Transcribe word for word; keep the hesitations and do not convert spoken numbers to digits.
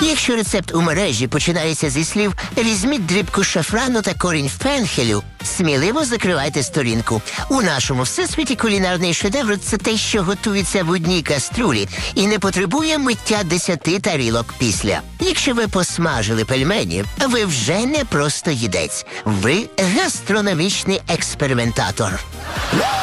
Якщо рецепт у мережі починається зі слів «візьміть дрібку шафрану та корінь фенхелю», сміливо закривайте сторінку. У нашому всесвіті кулінарний шедевр – це те, що готується в одній каструлі і не потребує миття десяти тарілок після. Якщо ви посмажили пельмені, ви вже не просто їдець. Ви гастрономічний експериментатор.